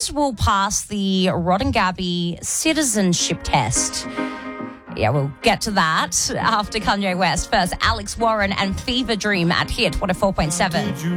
West will pass the Rod and Gabby citizenship test. Yeah, we'll get to that after Kanye West. First, Alex Warren and Fever Dream at Hit 104.7.